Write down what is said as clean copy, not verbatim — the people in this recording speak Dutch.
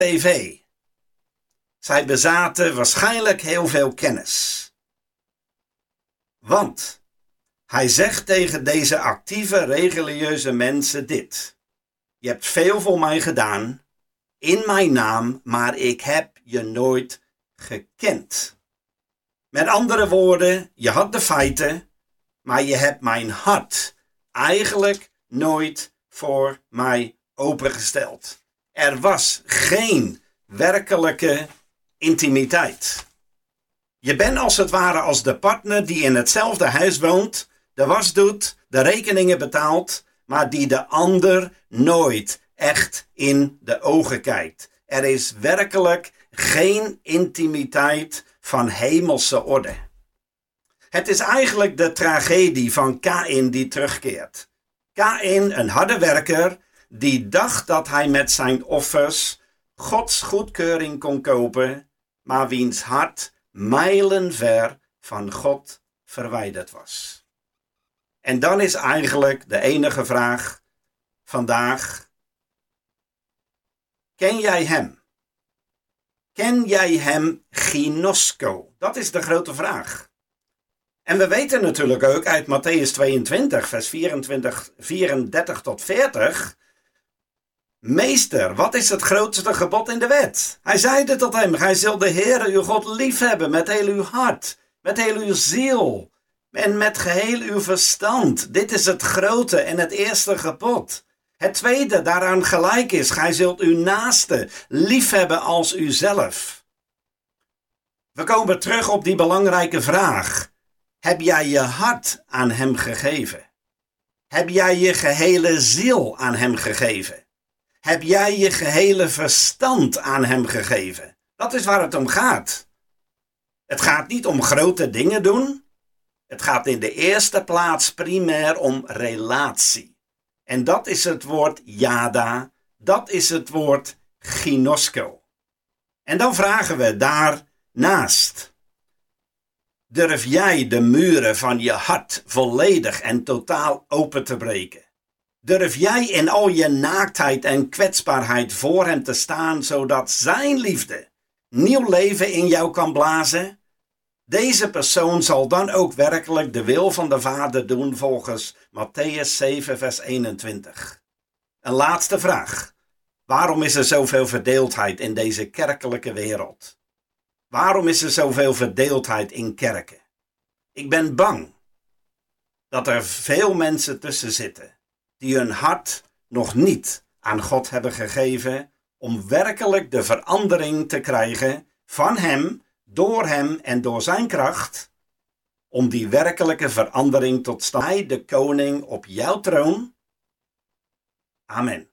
tv. Zij bezaten waarschijnlijk heel veel kennis. Want hij zegt tegen deze actieve religieuze mensen dit: je hebt veel voor mij gedaan in mijn naam, maar ik heb je nooit gekend. Met andere woorden, je had de feiten, maar je hebt mijn hart eigenlijk nooit voor mij opengesteld. Er was geen werkelijke intimiteit. Je bent als het ware als de partner die in hetzelfde huis woont, de was doet, de rekeningen betaalt, maar die de ander nooit echt in de ogen kijkt. Er is werkelijk geen intimiteit van hemelse orde. Het is eigenlijk de tragedie van Kaïn die terugkeert. Kaïn, een harde werker, die dacht dat hij met zijn offers Gods goedkeuring kon kopen, maar wiens hart mijlenver van God verwijderd was. En dan is eigenlijk de enige vraag vandaag: ken jij hem? Ken jij hem ginosko? Dat is de grote vraag. En we weten natuurlijk ook uit Mattheüs 22, vers 34 tot 40... Meester, wat is het grootste gebod in de wet? Hij zeide tot hem: gij zult de Heere uw God liefhebben met heel uw hart, met heel uw ziel en met geheel uw verstand. Dit is het grote en het eerste gebod. Het tweede daaraan gelijk is: gij zult uw naaste liefhebben als uzelf. We komen terug op die belangrijke vraag: heb jij je hart aan hem gegeven? Heb jij je gehele ziel aan hem gegeven? Heb jij je gehele verstand aan hem gegeven? Dat is waar het om gaat. Het gaat niet om grote dingen doen. Het gaat in de eerste plaats primair om relatie. En dat is het woord yada. Dat is het woord ginosko. En dan vragen we daarnaast: durf jij de muren van je hart volledig en totaal open te breken? Durf jij in al je naaktheid en kwetsbaarheid voor hem te staan, zodat zijn liefde nieuw leven in jou kan blazen? Deze persoon zal dan ook werkelijk de wil van de Vader doen volgens Mattheüs 7 vers 21. Een laatste vraag: waarom is er zoveel verdeeldheid in deze kerkelijke wereld? Waarom is er zoveel verdeeldheid in kerken? Ik ben bang dat er veel mensen tussen zitten die hun hart nog niet aan God hebben gegeven om werkelijk de verandering te krijgen van hem, door hem en door zijn kracht, om die werkelijke verandering tot stand. Hij, de koning op jouw troon. Amen.